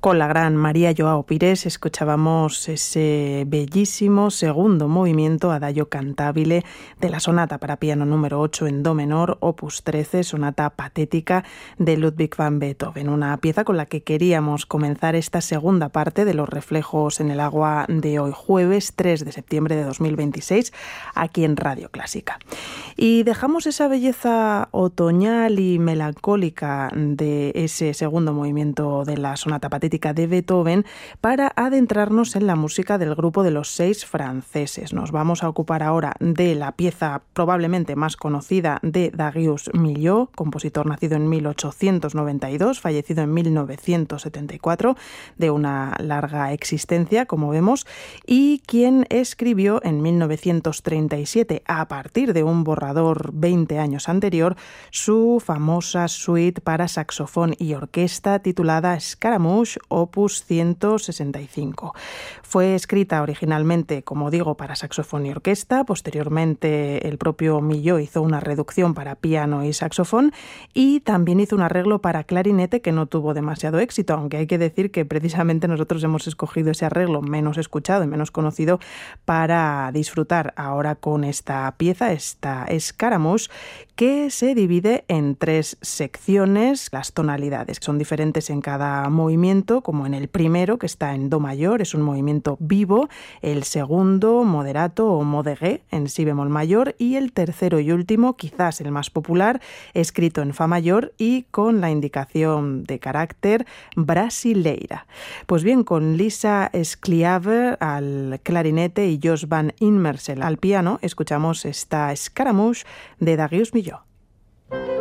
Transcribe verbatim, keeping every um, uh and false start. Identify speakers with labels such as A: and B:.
A: Con la gran María Joao Pires escuchábamos ese bellísimo segundo movimiento Adagio cantabile de la sonata para piano número ocho en do menor, opus trece, sonata patética de Ludwig van Beethoven, una pieza con la que queríamos comenzar esta segunda parte de Los reflejos en el agua de hoy, jueves tres de septiembre de dos mil veintiséis, aquí en Radio Clásica. Y dejamos esa belleza otoñal y melancólica de ese segundo movimiento de la sonata patética de Beethoven para adentrarnos en la música del grupo de los seis franceses. Nos vamos a ocupar ahora de la pieza probablemente más conocida de Darius Milhaud, compositor nacido en mil ochocientos noventa y dos, fallecido en mil novecientos setenta y cuatro, de una larga existencia, como vemos, y quien escribió en mil novecientos treinta y siete, a partir de un borrador veinte años anterior, su famosa suite para saxofón y orquesta titulada Scaramouche, opus ciento sesenta y cinco. Fue escrita originalmente, como digo, para saxofón y orquesta. Posteriormente, el propio Milhaud hizo una reducción para piano y saxofón y también hizo un arreglo para clarinete que no tuvo demasiado éxito, aunque hay que decir que precisamente nosotros hemos escogido ese arreglo menos escuchado y menos conocido para disfrutar ahora con esta pieza, esta Scaramouche, que se divide en tres secciones. Las tonalidades son diferentes en cada movimiento, como en el primero, que está en do mayor, es un movimiento vivo, el segundo, moderato o modéré, en si bemol mayor, y el tercero y último, quizás el más popular, escrito en fa mayor y con la indicación de carácter brasileira. Pues bien, con Lisa Scliaver al clarinete y Jos van Immersel al piano, escuchamos esta Scaramouche de Darius Milhaud.